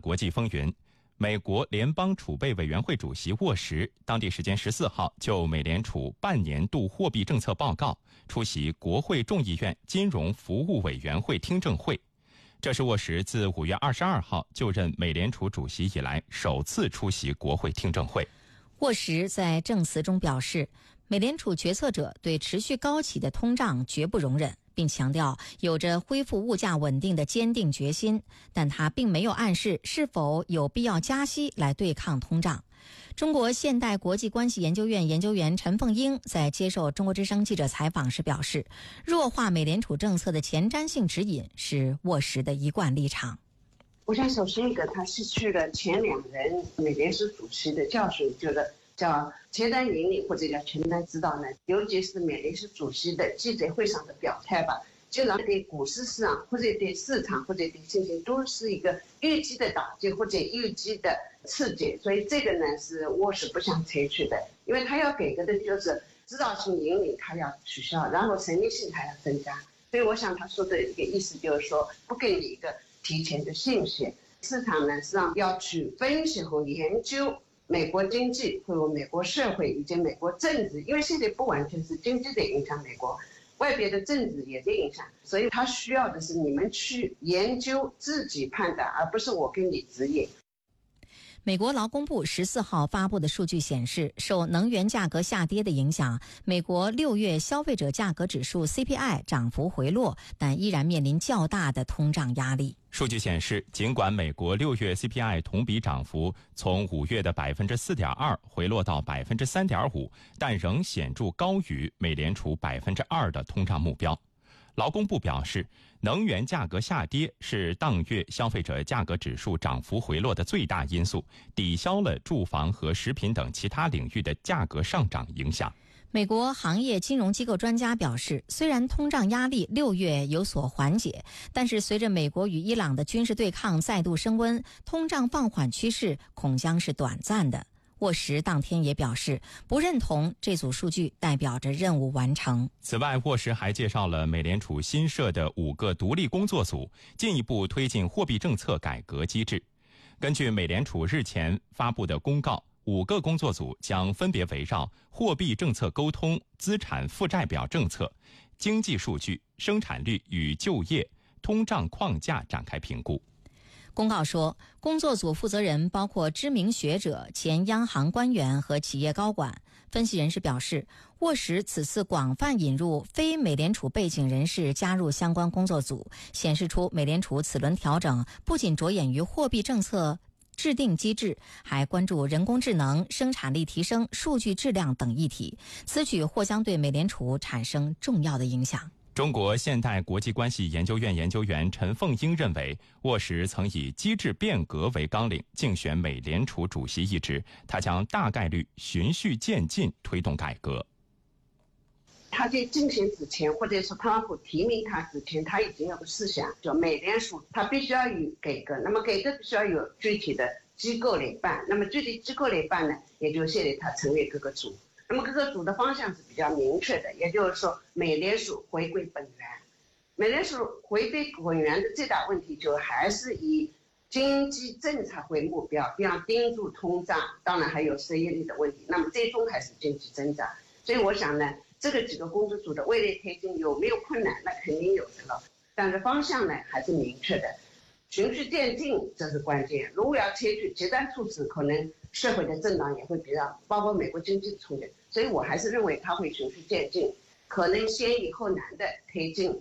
国际风云。美国联邦储备委员会主席沃什当地时间14号就美联储半年度货币政策报告出席国会众议院金融服务委员会听证会。这是沃什自5月22号就任美联储主席以来首次出席国会听证会。 沃什在证词中表示，美联储决策者对持续高企的通胀绝不容忍，并强调有着恢复物价稳定的坚定决心，但他并没有暗示是否有必要加息来对抗通胀。中国现代国际关系研究院研究员陈凤英在接受中国之声记者采访时表示，弱化美联储政策的前瞻性指引是沃什的一贯立场。 我想首先一个，他失去了前2任美联储主席的教训，就是叫前瞻引领或者叫前瞻指导呢，尤其是美联储主席的记者会上的表态吧，就让对股市市场或者对市场或者对信心都是一个预期的打击或者预期的刺激，所以这个呢是沃什不想采取的，因为他要给的就是指导性引领他要取消，然后神秘性他要增加，所以我想他说的一个意思就是说不给你一个提前的信息，市场呢实际上要去分析和研究美国经济或者美国社会以及美国政治，因为现在不完全是经济的影响美国，外边的政治也在影响，所以他需要的是你们去研究自己判断，而不是我给你指引。 美国劳工部14号发布的数据显示，受能源价格下跌的影响，美国6月消费者价格指数 CPI 涨幅回落，但依然面临较大的通胀压力。 数据显示，尽管美国6月 CPI 同比涨幅从5月的 4.2% 回落到 3.5%， 但仍显著高于美联储 2% 的通胀目标。劳工部表示，能源价格下跌是当月消费者价格指数涨幅回落的最大因素，抵消了住房和食品等其他领域的价格上涨影响。 美国行业金融机构专家表示，虽然通胀压力6月有所缓解，但是随着美国与伊朗的军事对抗再度升温，通胀放缓趋势恐将是短暂的。沃什当天也表示，不认同这组数据代表着任务完成。 此外，沃什还介绍了美联储新设的5个独立工作组，进一步推进货币政策改革机制。根据美联储日前发布的公告，5个工作组将分别围绕货币政策沟通、资产负债表政策、经济数据、生产率与就业、通胀框架展开评估。 公告说，工作组负责人包括知名学者、前央行官员和企业高管。分析人士表示，沃什此次广泛引入非美联储背景人士加入相关工作组，显示出美联储此轮调整不仅着眼于货币政策制定机制，还关注人工智能、生产力提升、数据质量等议题。此举或将对美联储产生重要的影响。 中国现代国际关系研究院研究员陈凤英认为，沃什曾以机制变革为纲领竞选美联储主席一职，他将大概率循序渐进推动改革。 他在竞选之前，或者说特朗普提名他之前，他已经有个思想，叫美联储他必须要有改革，那么改革必须要有具体的机构来办，那么具体机构来办呢，也就现在他成立各个组。那么各个组的方向是比较明确的，也就是说美联储回归本源。美联储回归本源的最大问题就还是以经济政策为目标，比方盯住通胀，当然还有失业率的问题，那么最终还是经济增长。所以我想呢，这个几个工作组的未来推进有没有困难，那肯定有的了，但是方向呢还是明确的，循序渐进这是关键。如果要采取极端措施，可能社会的震荡也会比较，包括美国经济的冲击，所以我还是认为它会循序渐进，可能先易后难的推进。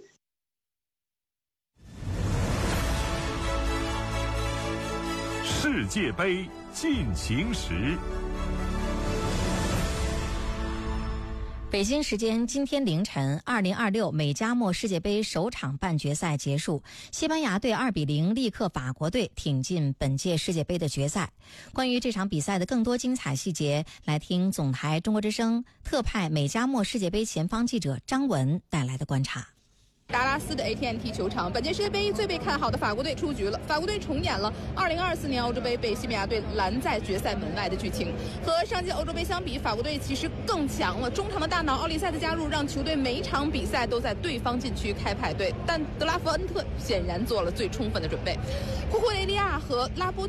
世界杯进行时。 北京时间今天凌晨，2026美加墨世界杯首场半决赛结束，西班牙队2-0力克法国队，挺进本届世界杯的决赛。关于这场比赛的更多精彩细节，来听总台中国之声特派美加墨世界杯前方记者张文带来的观察。 达拉斯的 AT&T 球场，本届世界杯最被看好的法国队出局了。法国队重演了2024年欧洲杯被西班牙队拦在决赛门外的剧情。和上届欧洲杯相比，法国队其实更强了。中场的大脑奥利塞的加入，让球队每一场比赛都在对方禁区开派对。但德拉福恩特显然做了最充分的准备。库库雷利亚和拉波